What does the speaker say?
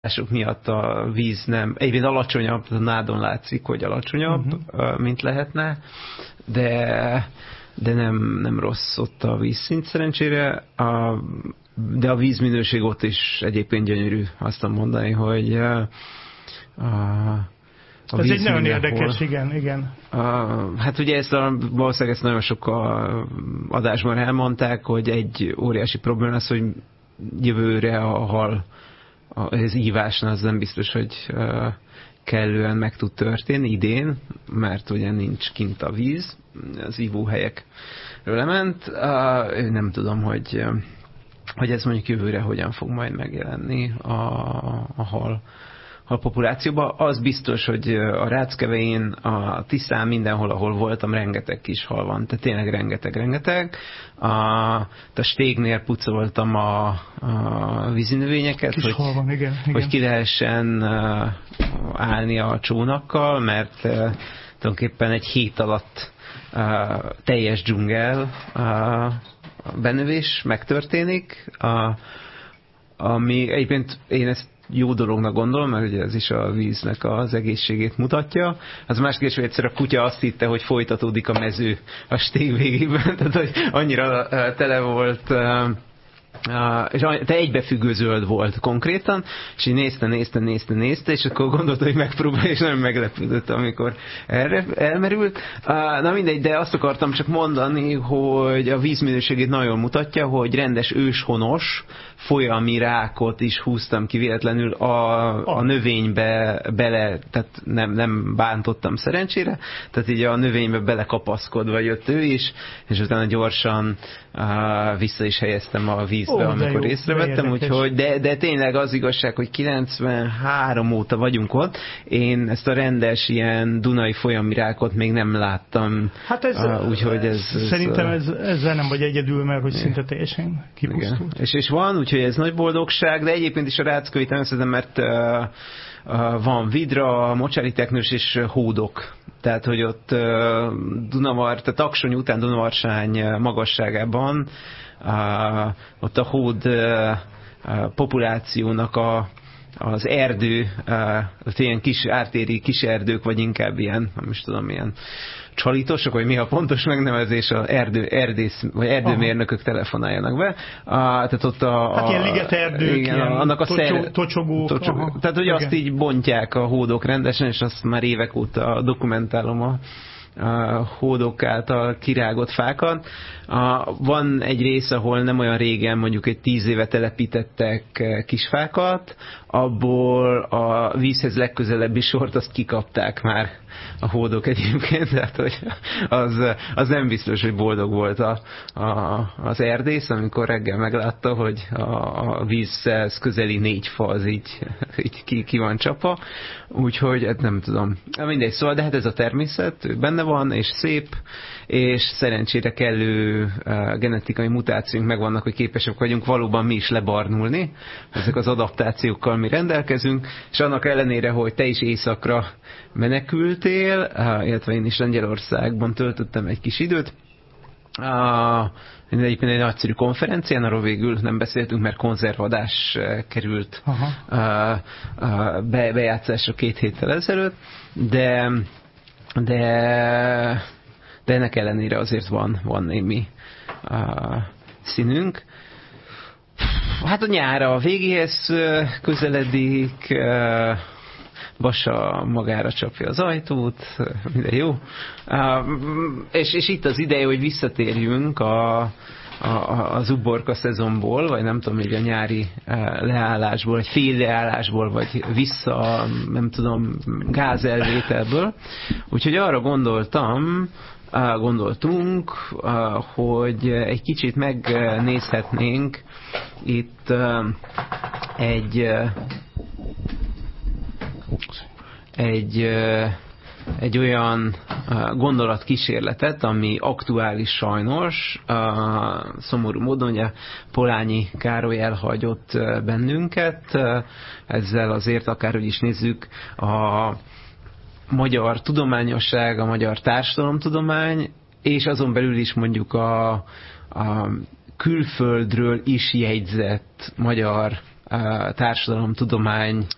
miatt a víz nem, egyébként alacsonyabb, a nádon látszik, hogy alacsonyabb, mint lehetne, de nem rossz ott a vízszint szerencsére, de a vízminőség ott is egyébként gyönyörű, azt mondani, hogy ez egy nagyon érdekes, igen. Hát ugye valószínűleg ezt nagyon sok adásban elmondták, hogy egy óriási probléma az, hogy jövőre a hal, az ívásnál az nem biztos, hogy kellően meg tud történni idén, mert ugye nincs kint a víz, az ivóhelyekről lement. Nem tudom, hogy ez mondjuk jövőre hogyan fog majd megjelenni a hal populációban. Az biztos, hogy a Ráckevején, a Tiszán, mindenhol, ahol voltam, rengeteg kis hal van. Tehát tényleg rengeteg. A Stégnél pucoltam a vízinövényeket, hogy ki lehessen állni a csónakkal, mert tulajdonképpen egy hét alatt teljes dzsungel benövés megtörténik, ami egyébként én ezt jó dolognak gondolom, mert ugye ez is a víznek az egészségét mutatja. Az más kérdés, hogy egyszer a kutya azt hitte, hogy folytatódik a mező a Stég végében, tehát hogy annyira tele volt, és egybefüggő zöld volt konkrétan, és így nézte, és akkor gondolta, hogy megpróbálja, és nagyon meglepődött, amikor erre elmerült. Na mindegy, de azt akartam csak mondani, hogy a vízminőségét nagyon mutatja, hogy rendes őshonos folyami rákot is húztam ki véletlenül a növénybe bele, tehát nem bántottam szerencsére, tehát így a növénybe belekapaszkodva jött ő is, és utána gyorsan vissza is helyeztem a vízbe, amikor észrevettem, úgyhogy, de tényleg az igazság, hogy 93 óta vagyunk ott, én ezt a rendes ilyen dunai folyami rákot még nem láttam. Hát úgyhogy szerintem ezzel nem vagy egyedül, mert hogy szinte teljesen kipusztult. És van, úgyhogy ez nagy boldogság, de egyébként is a Ráckevei természetesen, mert van vidra, mocsári teknős és hódok. Tehát, hogy ott tehát Taksony után Dunavarsány magasságában ott a hód populációnak az erdő, ilyen kis ártéri kis erdők, vagy inkább ilyen, nem is tudom, ilyen csalitosok, vagy mi a pontos megnevezés, a erdész, vagy erdőmérnökök telefonáljanak be. Tehát ott hát ilyen ligeterdők, igen, annak tocsogók. Tehát, hogy azt így bontják a hódok rendesen, és azt már évek óta dokumentálom a hódok által kirágott fákat. Van egy rész, ahol nem olyan régen, mondjuk egy 10 éve telepítettek kisfákat, abból a vízhez legközelebbi sort azt kikapták már a hódok egyébként, tehát hogy az nem biztos, hogy boldog volt az erdész, amikor reggel meglátta, hogy a vízhez közeli 4 fa az így ki van csapva, úgyhogy nem tudom. Mindegy, szóval, de hát ez a természet, benne van, és szép, és szerencsére kellő genetikai mutációink megvannak, hogy képesek vagyunk valóban mi is lebarnulni, ezek az adaptációkkal mi rendelkezünk, és annak ellenére, hogy te is északra menekültél, illetve én is Lengyelországban töltöttem egy kis időt, egyébként egy nagyszerű konferencián, arról végül nem beszéltünk, mert konzervadás került bejátszásra 2 héttel ezelőtt, de ennek ellenére azért van némi színünk. Hát a nyár a végéhez közeledik, Basa magára csapja az ajtót, minden jó. És itt az ideje, hogy visszatérjünk az uborka szezonból, vagy nem tudom, még a nyári leállásból, vagy fél leállásból, vagy vissza, nem tudom, gázelvételből. Úgyhogy arra gondoltunk, hogy egy kicsit megnézhetnénk itt egy olyan gondolatkísérletet, ami aktuális sajnos, szomorú módon, ugye Polányi Károly elhagyott bennünket, ezzel azért akárhogy is nézzük, a magyar tudományosság, a magyar társadalomtudomány, és azon belül is mondjuk a külföldről is jegyzett magyar társadalomtudomány